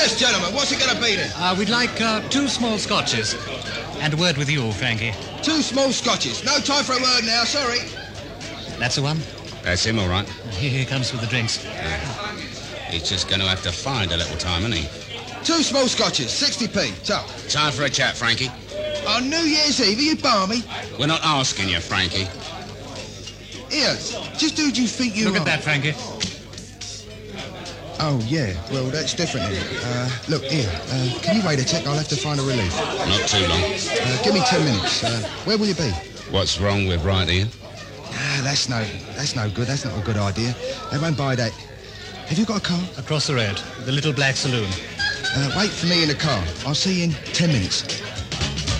Yes, gentlemen, what's it going to be then? We'd like 2 small scotches. And a word with you, Frankie. 2 small scotches. No time for a word now, sorry. That's the one? That's him, all right. Here he comes with the drinks. He's just going to have to find a little time, isn't he? 2 small scotches, 60p. So. Time for a chat, Frankie. On New Year's Eve, are you balmy? We're not asking you, Frankie. Here, just who do you think you are? Look at that, Frankie. Oh, yeah. Well, that's different then. Look, here. Can you wait a tick? I'll have to find a relief. Not too long. Give me 10 minutes. Where will you be? What's wrong with right here? That's no good. That's not a good idea. They won't buy that. Have you got a car? Across the road. The little black saloon. Wait for me in the car. I'll see you in 10 minutes.